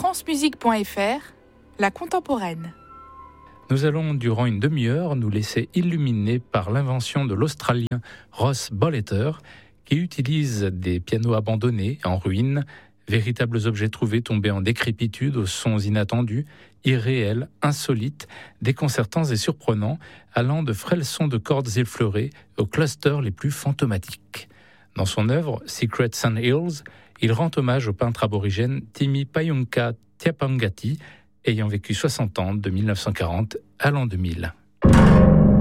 francemusique.fr, la contemporaine. Nous allons, durant une demi-heure, nous laisser illuminer par l'invention de l'Australien Ross Bolleter, qui utilise des pianos abandonnés, en ruine, véritables objets trouvés tombés en décrépitude aux sons inattendus, irréels, insolites, déconcertants et surprenants, allant de frêles sons de cordes effleurées aux clusters les plus fantomatiques. Dans son œuvre « Secrets and Hills », il rend hommage au peintre aborigène Timi Payunka Tiapangati, ayant vécu 60 ans de 1940 à l'an 2000.